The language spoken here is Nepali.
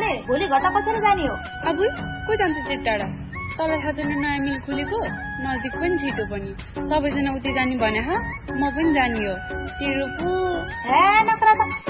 भने भोलि घटा कसरी जाने हो? अब को जान्छ त्यति टाढा? तँलाई थाहा छैन नयाँ मिल खुलेको? नजिक पनि छिटो पनि। सबैजना उति जाने भने म पनि जाने हो। तेरो पो नक्रा